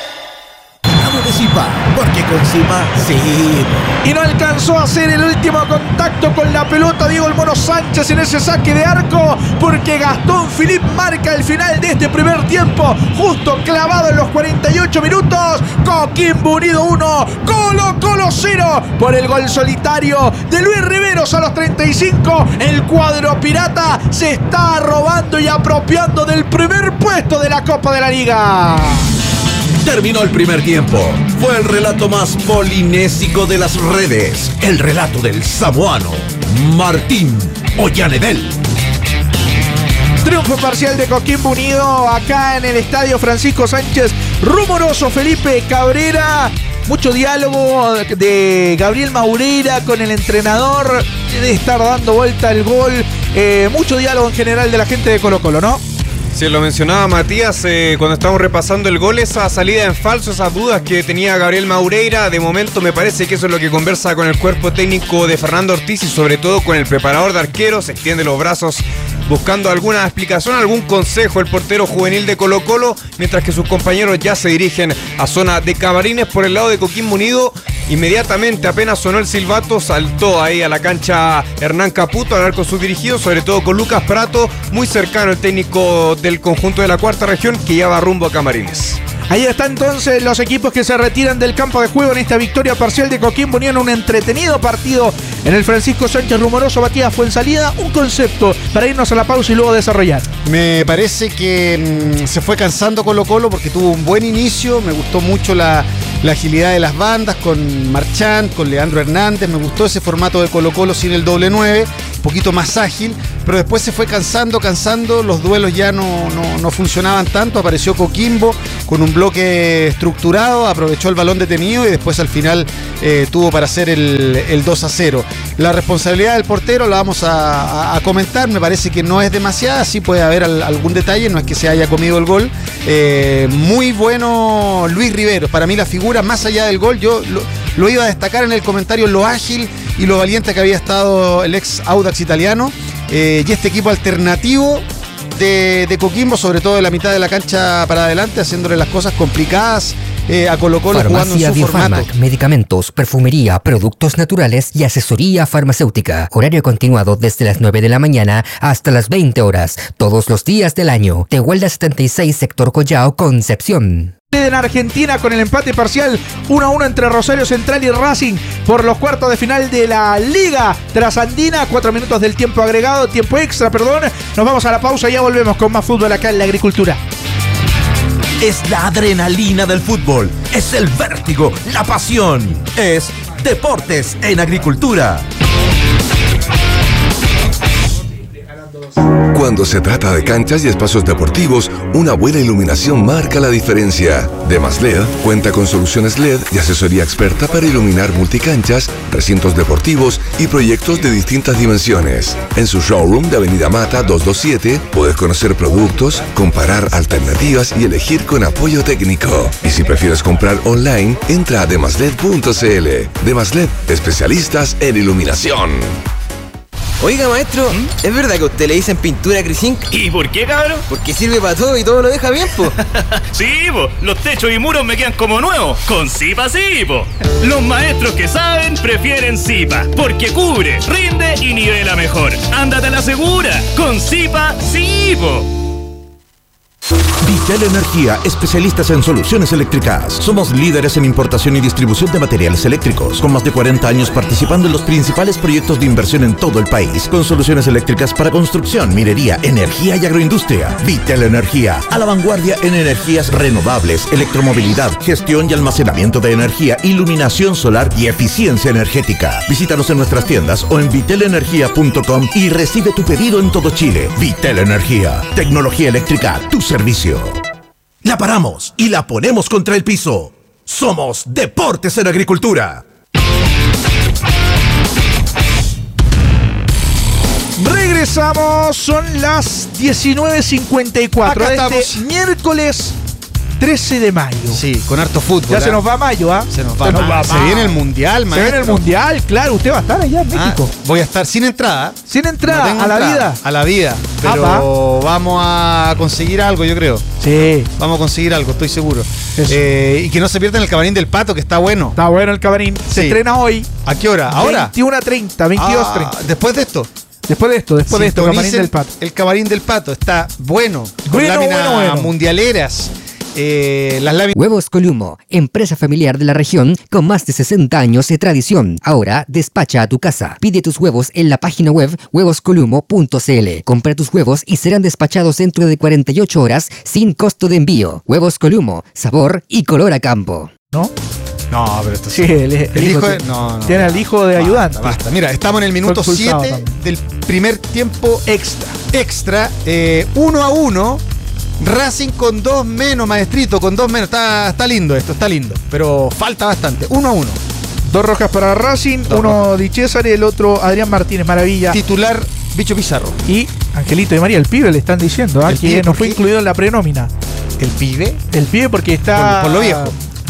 [SPEAKER 3] De Zipa, porque con Zipa sí.
[SPEAKER 1] Y no alcanzó a hacer el último contacto con la pelota Diego el Mono Sánchez en ese saque de arco, porque Gastón Philippe marca el final de este primer tiempo, justo clavado en los cuarenta y ocho minutos. Coquimbo Unido uno, Colo Colo cero, por el gol solitario de Luis Riveros a los treinta y cinco. El cuadro pirata se está robando y apropiando del primer puesto de la Copa de la Liga.
[SPEAKER 3] Terminó el primer tiempo. Fue el relato más polinésico de las redes. El relato del samoano Martín Ollanedel.
[SPEAKER 1] Triunfo parcial de Coquimbo Unido acá en el estadio Francisco Sánchez Rumoroso. Felipe Cabrera, mucho diálogo de Gabriel Maureira con el entrenador, de estar dando vuelta el gol, eh, mucho diálogo en general de la gente de Colo Colo, ¿no?
[SPEAKER 2] Sí, lo mencionaba Matías eh, cuando estábamos repasando el gol, esa salida en falso, esas dudas que tenía Gabriel Maureira. De momento me parece que eso es lo que conversa con el cuerpo técnico de Fernando Ortiz y sobre todo con el preparador de arqueros. Extiende los brazos buscando alguna explicación, algún consejo el portero juvenil de Colo-Colo, mientras que sus compañeros ya se dirigen a zona de camarines por el lado de Coquimbo Unido. Inmediatamente, apenas sonó el silbato, saltó ahí a la cancha Hernán Caputo a hablar con sus dirigidos, sobre todo con Lucas Prato, muy cercano el técnico del conjunto de la cuarta región, que ya va rumbo a camarines.
[SPEAKER 1] Ahí están entonces los equipos que se retiran del campo de juego en esta victoria parcial de Coquimbo Unión. Un entretenido partido en el Francisco Sánchez Rumoroso. Matías Fuensalida, un concepto para irnos a la pausa y luego desarrollar.
[SPEAKER 4] Me parece que mmm, se fue cansando Colo-Colo porque tuvo un buen inicio. Me gustó mucho la, la agilidad de las bandas con Marchand, con Leandro Hernández. Me gustó ese formato de Colo-Colo sin el doble nueve, un poquito más ágil, pero después se fue cansando, cansando. Los duelos ya no, no, no funcionaban tanto. Apareció Coquimbo con un bloque estructurado, aprovechó el balón detenido y después al final eh, tuvo para hacer el, el dos a cero. La responsabilidad del portero la vamos a, a, a comentar. Me parece que no es demasiada, sí puede haber al, algún detalle, no es que se haya comido el gol. Eh, muy bueno Luis Riveros, para mí la figura más allá del gol. Yo lo, lo iba a destacar en el comentario, lo ágil y lo valiente que había estado el ex Audax italiano, eh, y este equipo alternativo De, de Coquimbo, sobre todo de la mitad de la cancha para adelante, haciéndole las cosas complicadas eh, a Colo-Colo, jugando en su
[SPEAKER 5] Biofarmac,
[SPEAKER 4] formato.
[SPEAKER 5] medicamentos, perfumería, productos naturales y asesoría farmacéutica. Horario continuado desde las nueve de la mañana hasta las veinte horas, todos los días del año. Tehuelda setenta y seis, sector Collao, Concepción.
[SPEAKER 1] En Argentina con el empate parcial uno a uno entre Rosario Central y Racing por los cuartos de final de la Liga Trasandina. Cuatro minutos del tiempo agregado, tiempo extra, perdón. Nos vamos a la pausa y ya volvemos con más fútbol acá en La Agricultura.
[SPEAKER 7] Es la adrenalina del fútbol, es el vértigo, la pasión. Es Deportes en Agricultura.
[SPEAKER 8] Cuando se trata de canchas y espacios deportivos, una buena iluminación marca la diferencia. Demas L E D cuenta con soluciones L E D y asesoría experta para iluminar multicanchas, recintos deportivos y proyectos de distintas dimensiones. En su showroom de Avenida Mata doscientos veintisiete puedes conocer productos, comparar alternativas y elegir con apoyo técnico. Y si prefieres comprar online, entra a demasled punto cl. Demasled, especialistas en iluminación.
[SPEAKER 9] Oiga, maestro, ¿Mm? ¿es verdad que a usted le dicen pintura Crisink?
[SPEAKER 10] ¿Y por qué, cabrón?
[SPEAKER 9] Porque sirve para todo y todo lo deja bien, po.
[SPEAKER 10] Sí, po, los techos y muros me quedan como nuevos. Con Zipa sí, po. Los maestros que saben prefieren Zipa, porque cubre, rinde y nivela mejor. Ándate a la segura, con Zipa sí, po.
[SPEAKER 3] Vitel Energía, especialistas en soluciones eléctricas. Somos líderes en importación y distribución de materiales eléctricos, con más de cuarenta años participando en los principales proyectos de inversión en todo el país, con soluciones eléctricas para construcción, minería, energía y agroindustria. Vitel Energía, a la vanguardia en energías renovables, electromovilidad, gestión y almacenamiento de energía, iluminación solar y eficiencia energética. Visítanos en nuestras tiendas o en vitel energía punto com y recibe tu pedido en todo Chile. Vitel Energía, tecnología eléctrica, tu servicio. La paramos y la ponemos contra el piso. Somos Deportes en Agricultura.
[SPEAKER 1] Regresamos, son las diecinueve cincuenta y cuatro de este miércoles trece de mayo.
[SPEAKER 4] Sí, con harto fútbol.
[SPEAKER 1] Ya
[SPEAKER 4] ¿eh?
[SPEAKER 1] se nos va mayo, ¿ah? ¿eh?
[SPEAKER 4] Se nos va.
[SPEAKER 1] Se, nos va
[SPEAKER 4] se viene el mundial, maestro.
[SPEAKER 1] Se viene el mundial, claro. Usted va a estar allá en México.
[SPEAKER 4] Ah, voy a estar sin entrada.
[SPEAKER 1] Sin entrada,
[SPEAKER 4] no
[SPEAKER 1] a la
[SPEAKER 4] entrada,
[SPEAKER 1] vida.
[SPEAKER 4] A la vida. Pero
[SPEAKER 1] Apa.
[SPEAKER 4] vamos a conseguir algo, yo creo.
[SPEAKER 1] Sí.
[SPEAKER 4] Vamos a conseguir algo, estoy seguro. Eh, y que no se pierdan el Camarín del Pato, que está bueno.
[SPEAKER 1] Está bueno el Camarín. Se
[SPEAKER 4] Sí.
[SPEAKER 1] estrena hoy.
[SPEAKER 4] ¿A qué hora? ¿Ahora?
[SPEAKER 1] veintiuna treinta, veintidós treinta.
[SPEAKER 4] Ah, después de esto.
[SPEAKER 1] Después de esto, después de esto, Camarín
[SPEAKER 4] Sintonicen
[SPEAKER 1] del Pato.
[SPEAKER 4] El Camarín del Pato está bueno. Con
[SPEAKER 1] Bueno,
[SPEAKER 4] láminas
[SPEAKER 1] bueno, bueno.
[SPEAKER 4] mundialeras. Eh, las láminas.
[SPEAKER 5] Huevos Columo, empresa familiar de la región con más de sesenta años de tradición. Ahora despacha a tu casa. Pide tus huevos en la página web huevos columo punto cl. Compra tus huevos y serán despachados dentro de cuarenta y ocho horas sin costo de envío. Huevos Columo, sabor y color a campo.
[SPEAKER 1] ¿No?
[SPEAKER 4] No, pero esto
[SPEAKER 1] Sí, el, el
[SPEAKER 4] El
[SPEAKER 1] hijo
[SPEAKER 4] hijo de-
[SPEAKER 1] tiene-
[SPEAKER 4] no, no.
[SPEAKER 1] tiene al hijo de ayudante.
[SPEAKER 4] Basta, basta. Mira, estamos en el minuto
[SPEAKER 1] Fue expulsado
[SPEAKER 4] siete
[SPEAKER 1] también.
[SPEAKER 4] del primer tiempo extra. Extra, eh, uno a uno. Racing con dos menos, maestrito, con dos menos. Está, está lindo esto, está lindo. Pero falta bastante. Uno a uno.
[SPEAKER 1] Dos rojas para Racing,
[SPEAKER 4] Dos
[SPEAKER 1] uno Di César y el otro Adrián Martínez, maravilla.
[SPEAKER 4] Titular, Bicho Pizarro.
[SPEAKER 1] Y Angelito de María, el pibe, le están diciendo, ¿ah?
[SPEAKER 4] ¿El
[SPEAKER 1] que
[SPEAKER 4] pibe
[SPEAKER 1] no
[SPEAKER 4] por
[SPEAKER 1] fue
[SPEAKER 4] qué?
[SPEAKER 1] incluido en la prenómina.
[SPEAKER 4] ¿El pibe?
[SPEAKER 1] El pibe porque está...
[SPEAKER 4] Por, por lo viejo.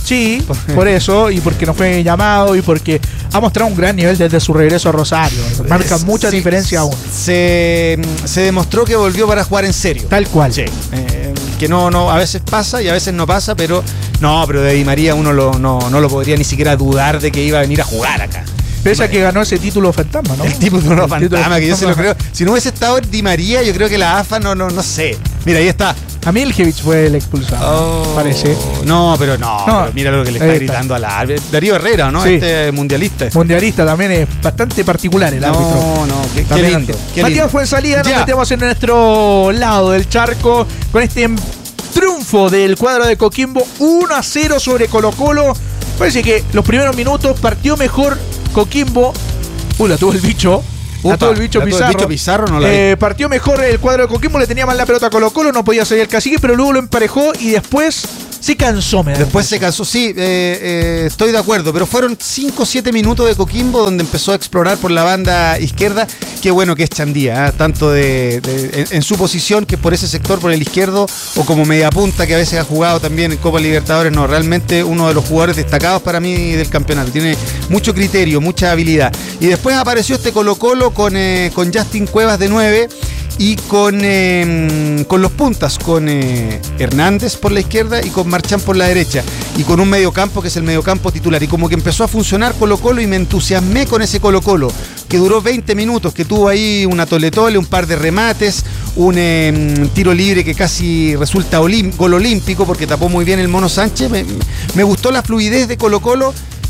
[SPEAKER 1] Sí, por eso, y porque no fue llamado, y porque ha mostrado un gran nivel desde su regreso a Rosario. Marca mucha
[SPEAKER 4] sí,
[SPEAKER 1] diferencia aún.
[SPEAKER 4] Se, se demostró que volvió para jugar en serio.
[SPEAKER 1] Tal cual.
[SPEAKER 4] Sí. Eh, que no, no, a veces pasa y a veces no pasa, pero no, pero de Di María uno lo, no, no lo podría ni siquiera dudar de que iba a venir a jugar acá.
[SPEAKER 1] Pese a que ganó ese título fantasma, ¿no?
[SPEAKER 4] El título
[SPEAKER 1] El
[SPEAKER 4] fantasma,
[SPEAKER 1] título
[SPEAKER 4] que yo se lo
[SPEAKER 1] fantasma.
[SPEAKER 4] creo. Si no hubiese estado Di María, yo creo que la A F A no, no, no sé. Mira, ahí está.
[SPEAKER 1] A Miljevic fue el expulsado,
[SPEAKER 4] Oh,
[SPEAKER 1] parece.
[SPEAKER 4] No, pero no,
[SPEAKER 1] No,
[SPEAKER 4] pero mira lo que le
[SPEAKER 1] ahí
[SPEAKER 4] está
[SPEAKER 1] está.
[SPEAKER 4] gritando a la Darío Herrera, ¿no?
[SPEAKER 1] Sí.
[SPEAKER 4] Este mundialista.
[SPEAKER 1] Mundialista también es bastante particular el árbitro.
[SPEAKER 4] No, no, qué, qué
[SPEAKER 1] También
[SPEAKER 4] lindo.
[SPEAKER 1] ante-
[SPEAKER 4] Qué
[SPEAKER 1] Matías
[SPEAKER 4] lindo.
[SPEAKER 1] Fuenzalida, nos
[SPEAKER 4] Ya.
[SPEAKER 1] metemos en nuestro lado del charco con este triunfo del cuadro de Coquimbo uno a cero sobre Colo-Colo. Parece que los primeros minutos partió mejor Coquimbo. Uy, la tuvo el bicho. La
[SPEAKER 4] Upa,
[SPEAKER 1] tuvo el bicho
[SPEAKER 4] la tuvo el
[SPEAKER 1] Pizarro.
[SPEAKER 4] bicho Pizarro, no la
[SPEAKER 1] Eh, partió mejor el cuadro de Coquimbo, le tenía mal la pelota a Colo-Colo, no podía salir el cacique, pero luego lo emparejó y después se cansó. Me da
[SPEAKER 4] Después se cansó, sí, eh, eh, estoy de acuerdo, pero fueron cinco o siete minutos de Coquimbo donde empezó a explorar por la banda izquierda. Qué bueno que es Chandía, ¿eh? Tanto de, de- en, en su posición, que por ese sector, por el izquierdo, o como media punta, que a veces ha jugado también en Copa Libertadores. No, realmente uno de los jugadores destacados para mí del campeonato. Tiene mucho criterio, mucha habilidad. Y después apareció este Colo-Colo con, eh, con Justin Cuevas de nueve. Y con, eh, con los puntas, con eh, Hernández por la izquierda y con Marchán por la derecha. Y con un mediocampo que es el mediocampo titular. Y como que empezó a funcionar Colo-Colo y me entusiasmé con ese Colo-Colo, que duró veinte minutos, que tuvo ahí una tole-tole, un par de remates, un eh, tiro libre que casi resulta olim- gol olímpico porque tapó muy bien el Mono Sánchez. Me, me gustó la fluidez de Colo-Colo,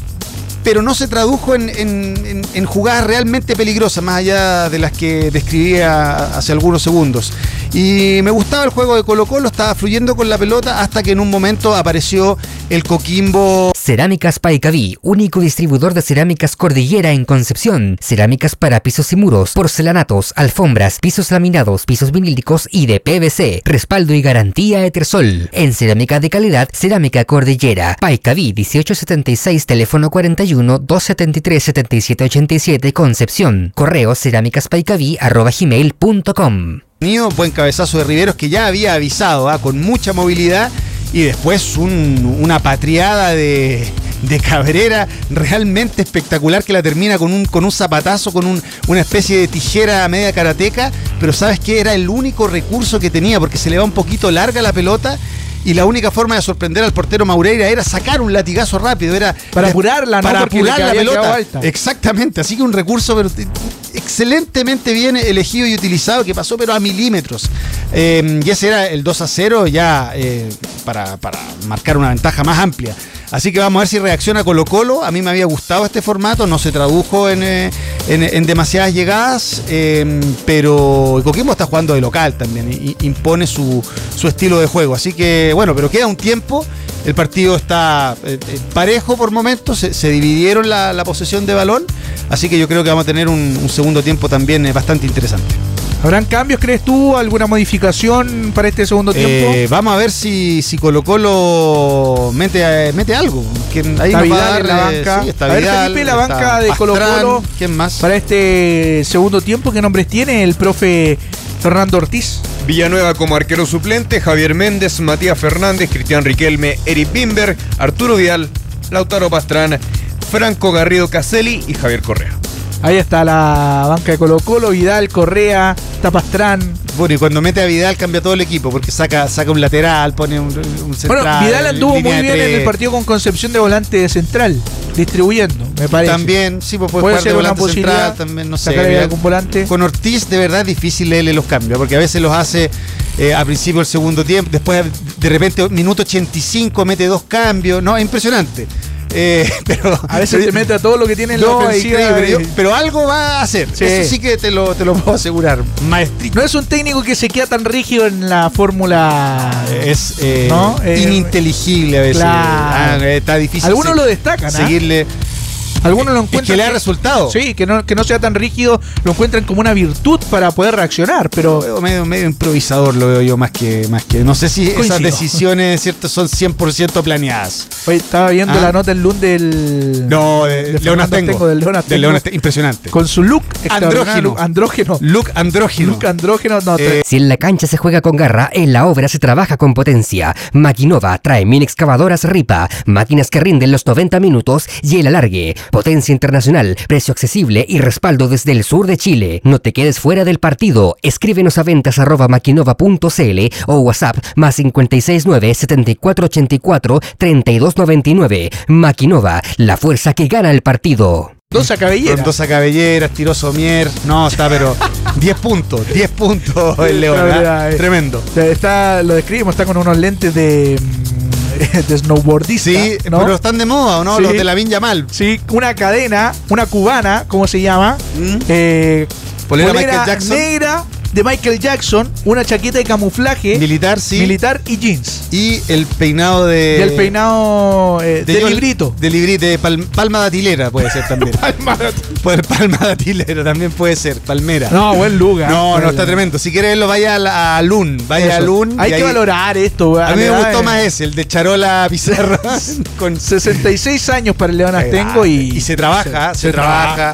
[SPEAKER 4] pero no se tradujo en, en- en- en jugadas realmente peligrosas, más allá de las que describía hace algunos segundos. Y me gustaba el juego de Colo-Colo, estaba fluyendo con la pelota hasta que en un momento apareció el Coquimbo.
[SPEAKER 5] Cerámicas Paicaví, único distribuidor de cerámicas Cordillera en Concepción. Cerámicas para pisos y muros, porcelanatos, alfombras, pisos laminados, pisos vinílicos y de P V C. Respaldo y garantía Etersol. En cerámica de calidad, Cerámica Cordillera. Paicaví dieciocho setenta y seis, teléfono cuarenta y uno, doscientos setenta y tres, setenta y siete ochenta y siete, Concepción. Correo cerámicaspaicaví arroba gmail punto com.
[SPEAKER 4] Buen cabezazo de Riveros que ya había avisado, ¿ah? Con mucha movilidad. Y después un- una patriada de, de Cabrera realmente espectacular que la termina con un, con un zapatazo, con un- una especie de tijera media karateca. Pero ¿sabes qué? Era el único recurso que tenía porque se le va un poquito larga la pelota. Y la única forma de sorprender al portero Maureira era sacar un latigazo rápido. Era
[SPEAKER 1] Para apurarla, ¿no?
[SPEAKER 4] Para
[SPEAKER 1] Porque
[SPEAKER 4] apurar
[SPEAKER 1] le
[SPEAKER 4] la
[SPEAKER 1] había quedado
[SPEAKER 4] pelota.
[SPEAKER 1] alta.
[SPEAKER 4] Exactamente. Así que un recurso pero, eh, excelentemente bien elegido y utilizado que pasó pero a milímetros. Eh, y ese era el dos a cero ya eh, para, para marcar una ventaja más amplia. Así que vamos a ver si reacciona Colo-Colo. A mí me había gustado este formato, no se tradujo en, eh, en, en demasiadas llegadas, eh, pero Coquimbo está jugando de local también, y impone su, su estilo de juego. Así que bueno, pero queda un tiempo, el partido está eh, eh, parejo por momentos, se, se dividieron la, la posesión de balón, así que yo creo que vamos a tener un, un segundo tiempo también eh, bastante interesante.
[SPEAKER 1] ¿Habrán cambios, crees tú? ¿Alguna modificación para este segundo tiempo?
[SPEAKER 4] Eh, vamos a ver si, si Colo-Colo mete, eh, mete algo. Que ahí
[SPEAKER 1] Está
[SPEAKER 4] nos va a
[SPEAKER 1] Vidal
[SPEAKER 4] dar,
[SPEAKER 1] en la
[SPEAKER 4] eh,
[SPEAKER 1] banca.
[SPEAKER 4] sí, está
[SPEAKER 1] A ver,
[SPEAKER 4] Vidal,
[SPEAKER 1] Felipe, la
[SPEAKER 4] está
[SPEAKER 1] banca de
[SPEAKER 4] Pastrán.
[SPEAKER 1] Colo-Colo.
[SPEAKER 4] ¿Quién más?
[SPEAKER 1] Para este segundo tiempo, ¿qué nombres tiene el profe Fernando Ortiz?
[SPEAKER 2] Villanueva como arquero suplente, Javier Méndez, Matías Fernández, Cristian Riquelme, Eric Bimber, Arturo Vidal, Lautaro Pastrán, Franco Garrido Caselli y Javier Correa.
[SPEAKER 1] Ahí está la banca de Colo-Colo, Vidal, Correa, Tapastrán.
[SPEAKER 4] Bueno, y cuando mete a Vidal cambia todo el equipo, porque saca, saca un lateral, pone un, un central.
[SPEAKER 1] Bueno, Vidal anduvo muy
[SPEAKER 4] línea de
[SPEAKER 1] bien en
[SPEAKER 4] tres.
[SPEAKER 1] el partido con Concepción de volante de central, distribuyendo, me parece.
[SPEAKER 4] También, sí, pues puede,
[SPEAKER 1] Puede
[SPEAKER 4] jugar
[SPEAKER 1] ser
[SPEAKER 4] de
[SPEAKER 1] una
[SPEAKER 4] volante
[SPEAKER 1] posibilidad,
[SPEAKER 4] central, también, no sé.
[SPEAKER 1] sacarle
[SPEAKER 4] Vidal.
[SPEAKER 1] algún volante.
[SPEAKER 4] Con Ortiz, de verdad, es difícil leerle los cambios, porque a veces los hace eh, a principio del segundo tiempo, después de repente, minuto ochenta y cinco, mete dos cambios. No, es impresionante. Eh, pero
[SPEAKER 1] A veces te mete a todo lo que tiene en
[SPEAKER 4] no,
[SPEAKER 1] la ofensiva.
[SPEAKER 4] increíble,
[SPEAKER 1] y-
[SPEAKER 4] yo- pero algo va a hacer.
[SPEAKER 1] Sí.
[SPEAKER 4] Eso sí que te lo, te lo puedo asegurar. Maestrito.
[SPEAKER 1] No es un técnico que se queda tan rígido en la fórmula.
[SPEAKER 4] Es eh,
[SPEAKER 1] ¿No? Eh,
[SPEAKER 4] ininteligible a veces.
[SPEAKER 1] claro.
[SPEAKER 4] Ah, está difícil.
[SPEAKER 1] Algunos
[SPEAKER 4] se-
[SPEAKER 1] lo destacan, ¿ah?
[SPEAKER 4] Seguirle.
[SPEAKER 1] Algunos lo encuentran.
[SPEAKER 4] Es que le ha resultado.
[SPEAKER 1] Sí, que no, que no sea tan rígido, lo encuentran como una virtud para poder reaccionar, pero.
[SPEAKER 4] Lo veo medio, medio improvisador, lo veo yo más que, más que. No sé si
[SPEAKER 1] Coincido.
[SPEAKER 4] esas decisiones, ¿cierto?, son cien por ciento planeadas.
[SPEAKER 1] Oye, estaba viendo
[SPEAKER 4] ¿Ah?
[SPEAKER 1] la nota el lunes del.
[SPEAKER 4] No, de,
[SPEAKER 1] de
[SPEAKER 4] León Astengo.
[SPEAKER 1] Astengo, del León Astengo.
[SPEAKER 4] Del León Astengo, impresionante.
[SPEAKER 1] Con su look
[SPEAKER 4] Andrógino.
[SPEAKER 1] Andrógeno.
[SPEAKER 4] Look andrógino.
[SPEAKER 1] Look andrógeno. No,
[SPEAKER 4] Eh,
[SPEAKER 5] Si en la cancha se juega con garra, en la obra se trabaja con potencia. Maquinova trae mini excavadoras Ripa, máquinas que rinden los noventa minutos y el alargue. Potencia internacional, precio accesible y respaldo desde el sur de Chile. No te quedes fuera del partido. Escríbenos a ventas arroba maquinova punto cl o WhatsApp más cinco seis nueve, siete cuatro ocho cuatro, tres dos nueve nueve. Maquinova, la fuerza que gana el partido.
[SPEAKER 1] Dos a cabellera.
[SPEAKER 4] Dos cabelleras, tiró Somier. No, está, pero diez puntos. diez puntos el León.
[SPEAKER 1] La
[SPEAKER 4] ¿eh?
[SPEAKER 1] verdad, eh.
[SPEAKER 4] Tremendo.
[SPEAKER 1] Está, lo describimos, está con unos lentes de. de snowboardista.
[SPEAKER 4] Sí,
[SPEAKER 1] ¿no?
[SPEAKER 4] pero están de moda, ¿o no?
[SPEAKER 1] Sí.
[SPEAKER 4] Los de la Viña Mal.
[SPEAKER 1] Sí, una cadena, una cubana, ¿cómo se llama?
[SPEAKER 4] ¿Mm?
[SPEAKER 1] Eh,
[SPEAKER 4] Polera Michael Jackson.
[SPEAKER 1] negra de Michael Jackson, una chaqueta de camuflaje
[SPEAKER 4] Militar, sí.
[SPEAKER 1] militar y jeans.
[SPEAKER 4] Y el peinado de.
[SPEAKER 1] Y el peinado eh, de,
[SPEAKER 4] John-
[SPEAKER 1] librito.
[SPEAKER 4] De librito, de pal- palma datilera puede ser también.
[SPEAKER 1] Palma.
[SPEAKER 4] Puede- palma datilera también puede ser, palmera.
[SPEAKER 1] No, buen lugar.
[SPEAKER 4] No, no, está tremendo. Si quieres verlo, vaya a, la- a Lun. Vaya
[SPEAKER 1] Eso.
[SPEAKER 4] a Lun.
[SPEAKER 1] Hay
[SPEAKER 4] y
[SPEAKER 1] que
[SPEAKER 4] ahí-
[SPEAKER 1] valorar esto, weón.
[SPEAKER 4] A mí me
[SPEAKER 1] Le da,
[SPEAKER 4] gustó
[SPEAKER 1] eh,
[SPEAKER 4] más ese, el de Charola Pizarro. con
[SPEAKER 1] sesenta y seis años para el León Astengo y,
[SPEAKER 4] y se trabaja, se,
[SPEAKER 1] se
[SPEAKER 4] trabaja.